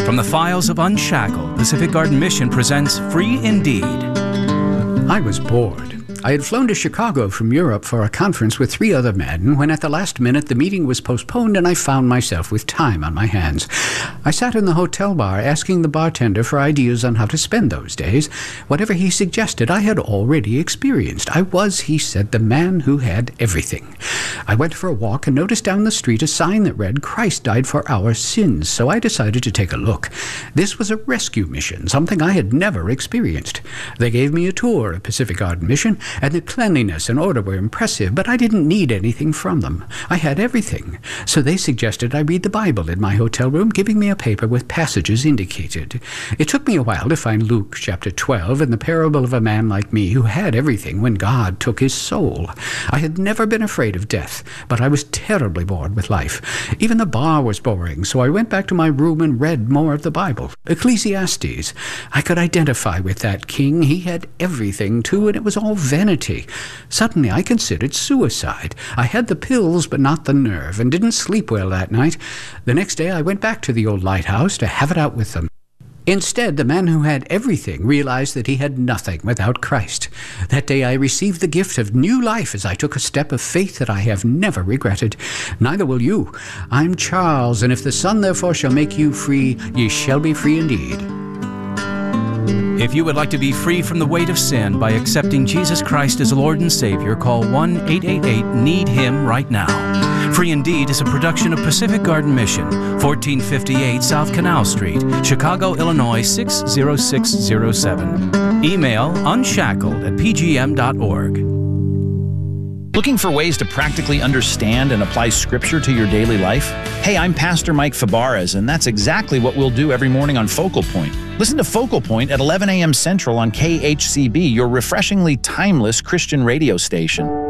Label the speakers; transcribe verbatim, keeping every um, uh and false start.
Speaker 1: From the files of Unshackled, Pacific Garden Mission presents Free Indeed.
Speaker 2: I was bored. I had flown to Chicago from Europe for a conference with three other men when at the last minute the meeting was postponed and I found myself with time on my hands. I sat in the hotel bar asking the bartender for ideas on how to spend those days. Whatever he suggested I had already experienced. I was, he said, the man who had everything. I went for a walk and noticed down the street a sign that read, "Christ died for our sins," so I decided to take a look. This was a rescue mission, something I had never experienced. They gave me a tour of Pacific Garden Mission, and the cleanliness and order were impressive, but I didn't need anything from them. I had everything. So they suggested I read the Bible in my hotel room, giving me a paper with passages indicated. It took me a while to find Luke chapter twelve and the parable of a man like me who had everything when God took his soul. I had never been afraid of death, but I was terribly bored with life. Even the bar was boring, so I went back to my room and read more of the Bible. Ecclesiastes. I could identify with that king. He had everything, too, and it was all vanity. Suddenly I considered suicide. I had the pills but not the nerve, and didn't sleep well that night. The next day I went back to the old lighthouse to have it out with them. Instead, the man who had everything realized that he had nothing without Christ. That day I received the gift of new life as I took a step of faith that I have never regretted. Neither will you. I'm Charles, and if the Son therefore shall make you free, ye shall be free indeed.
Speaker 1: If you would like to be free from the weight of sin by accepting Jesus Christ as Lord and Savior, call one eight eight eight need him right now. Free Indeed is a production of Pacific Garden Mission, fourteen fifty-eight South Canal Street, Chicago, Illinois six zero six zero seven. Email unshackled at p g m dot org.
Speaker 3: Looking for ways to practically understand and apply Scripture to your daily life? Hey, I'm Pastor Mike Fabarez, and that's exactly what we'll do every morning on Focal Point. Listen to Focal Point at eleven a m Central on K H C B, your refreshingly timeless Christian radio station.